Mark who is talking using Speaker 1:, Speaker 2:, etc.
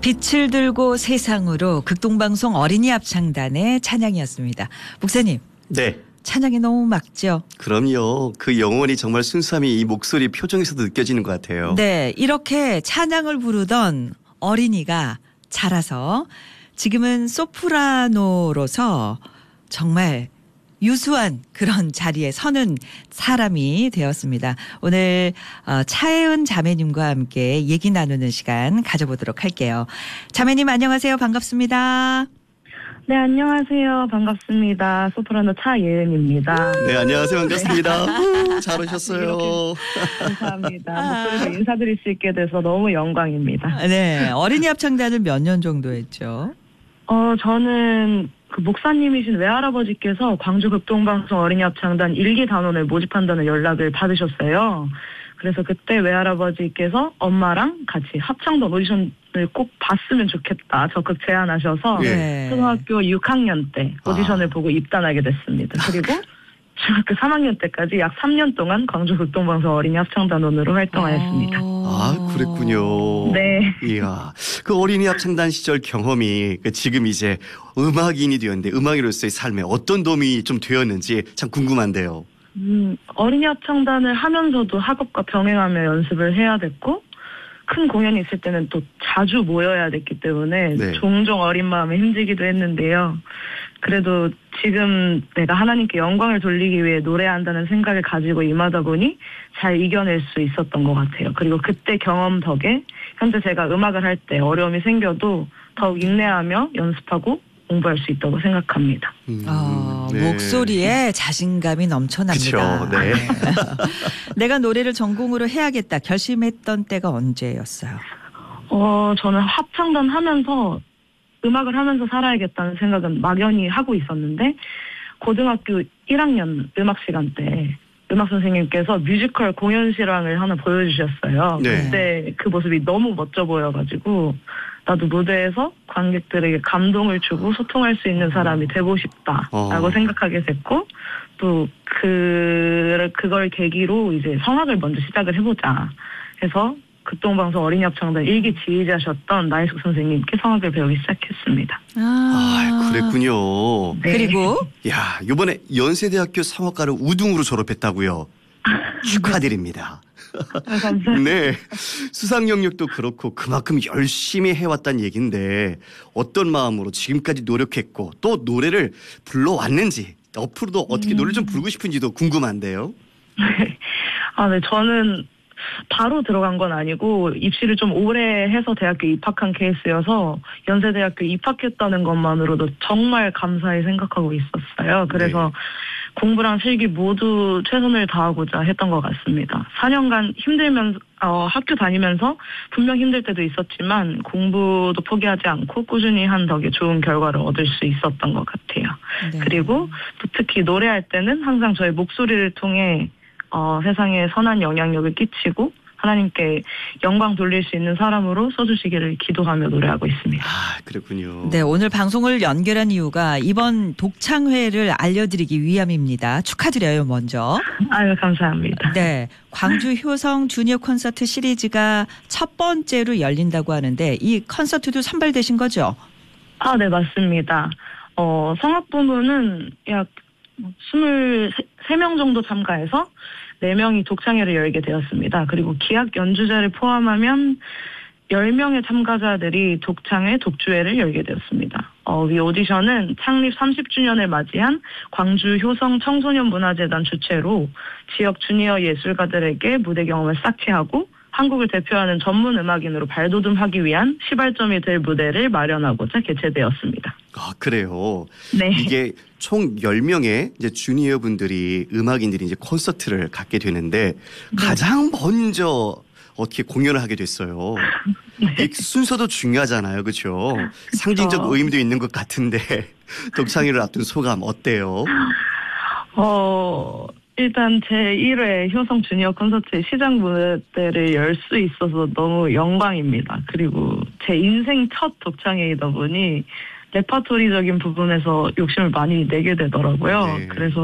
Speaker 1: 빛을 들고 세상으로 극동방송 어린이 합창단의 찬양이었습니다. 목사님.
Speaker 2: 네.
Speaker 1: 찬양이 너무 막죠?
Speaker 2: 그럼요. 그 영혼이 정말 순수함이 이 목소리 표정에서도 느껴지는 것 같아요.
Speaker 1: 네. 이렇게 찬양을 부르던 어린이가 자라서 지금은 소프라노로서 정말 유수한 그런 자리에 서는 사람이 되었습니다. 오늘 차혜은 자매님과 함께 얘기 나누는 시간 가져보도록 할게요. 자매님 안녕하세요. 반갑습니다.
Speaker 3: 네, 안녕하세요. 반갑습니다. 소프라노 차예은입니다.
Speaker 2: 네, 안녕하세요. 반갑습니다. 잘 오셨어요.
Speaker 3: 감사합니다. 목소리로 인사드릴 수 있게 돼서 너무 영광입니다.
Speaker 1: 네, 어린이 합창단을 몇 년 정도 했죠?
Speaker 3: 저는 그 목사님이신 외할아버지께서 광주 극동방송 어린이 합창단 1기 단원을 모집한다는 연락을 받으셨어요. 그래서 그때 외할아버지께서 엄마랑 같이 합창단 오디션을 꼭 봤으면 좋겠다 적극 제안하셔서
Speaker 1: 네.
Speaker 3: 초등학교 6학년 때 오디션을 보고 입단하게 됐습니다. 그리고 중학교 3학년 때까지 약 3년 동안 광주 극동방송 어린이 합창단원으로 활동하였습니다.
Speaker 2: 그랬군요.
Speaker 3: 네.
Speaker 2: 이야, 그 어린이 합창단 시절 경험이 지금 이제 음악인이 되었는데 음악인으로서의 삶에 어떤 도움이 좀 되었는지 참 궁금한데요.
Speaker 3: 어린이 합창단을 하면서도 학업과 병행하며 연습을 해야 됐고 큰 공연이 있을 때는 또 자주 모여야 됐기 때문에
Speaker 2: 네.
Speaker 3: 종종 어린 마음에 힘들기도 했는데요. 그래도 지금 내가 하나님께 영광을 돌리기 위해 노래한다는 생각을 가지고 임하다 보니 잘 이겨낼 수 있었던 것 같아요. 그리고 그때 경험 덕에 현재 제가 음악을 할 때 어려움이 생겨도 더욱 인내하며 연습하고 공부할 수 있다고 생각합니다.
Speaker 2: 네.
Speaker 1: 목소리에 자신감이 넘쳐납니다.
Speaker 2: 그쵸, 네.
Speaker 1: 내가 노래를 전공으로 해야겠다 결심했던 때가 언제였어요?
Speaker 3: 저는 합창단 하면서 음악을 하면서 살아야겠다는 생각은 막연히 하고 있었는데 고등학교 1학년 음악 시간 때 음악 선생님께서 뮤지컬 공연 실황을 하나 보여주셨어요.
Speaker 2: 네.
Speaker 3: 그때 그 모습이 너무 멋져 보여가지고 나도 무대에서 관객들에게 감동을 주고 소통할 수 있는 사람이 되고 싶다라고 생각하게 됐고 또 그걸 계기로 이제 성악을 먼저 시작을 해보자 해서 극동방송 어린이 합창단 1기 지휘자셨던 나혜숙 선생님께 성악을 배우기 시작했습니다.
Speaker 2: 그랬군요.
Speaker 3: 네.
Speaker 1: 그리고
Speaker 2: 야, 이번에 연세대학교 성악과를 우등으로 졸업했다고요. 축하드립니다.
Speaker 3: 감사합니다.
Speaker 2: 네. 수상 영역도 그렇고 그만큼 열심히 해왔다는 얘기인데 어떤 마음으로 지금까지 노력했고 또 노래를 불러왔는지 앞으로도 어떻게 노래를 좀 부르고 싶은지도 궁금한데요.
Speaker 3: 네, 저는 바로 들어간 건 아니고 입시를 좀 오래 해서 대학교 입학한 케이스여서 연세대학교 입학했다는 것만으로도 정말 감사히 생각하고 있었어요. 그래서 공부랑 실기 모두 최선을 다하고자 했던 것 같습니다. 4년간 힘들면서 학교 다니면서 분명 힘들 때도 있었지만 공부도 포기하지 않고 꾸준히 한 덕에 좋은 결과를 얻을 수 있었던 것 같아요.
Speaker 1: 네.
Speaker 3: 그리고 또 특히 노래할 때는 항상 저의 목소리를 통해 세상에 선한 영향력을 끼치고 하나님께 영광 돌릴 수 있는 사람으로 써주시기를 기도하며 노래하고 있습니다.
Speaker 2: 그렇군요.
Speaker 1: 네, 오늘 방송을 연결한 이유가 이번 독창회를 알려드리기 위함입니다. 축하드려요, 먼저.
Speaker 3: 아유, 감사합니다.
Speaker 1: 네, 광주 효성 주니어 콘서트 시리즈가 첫 번째로 열린다고 하는데 이 콘서트도 선발되신 거죠?
Speaker 3: 네, 맞습니다. 성악 부문은 약 23명 정도 참가해서 4명이 독창회를 열게 되었습니다. 그리고 기악 연주자를 포함하면 10명의 참가자들이 독창회, 독주회를 열게 되었습니다. 이 오디션은 창립 30주년을 맞이한 광주 효성 청소년 문화재단 주최로 지역 주니어 예술가들에게 무대 경험을 쌓게 한국을 대표하는 전문 음악인으로 발돋움하기 위한 시발점이 될 무대를 마련하고자 개최되었습니다.
Speaker 2: 그래요.
Speaker 3: 네.
Speaker 2: 이게 총 10명의 이제 주니어 분들이 음악인들이 이제 콘서트를 갖게 되는데 가장 먼저 어떻게 공연을 하게 됐어요. 이 순서도 중요하잖아요. 그렇죠? 상징적 의미도 있는 것 같은데 독창회를 앞둔 소감 어때요?
Speaker 3: 일단 제1회 효성 주니어 콘서트의 시작 무대를 열 수 있어서 너무 영광입니다. 그리고 제 인생 첫 독창회이다 보니 레퍼토리적인 부분에서 욕심을 많이 내게 되더라고요.
Speaker 2: 네.
Speaker 3: 그래서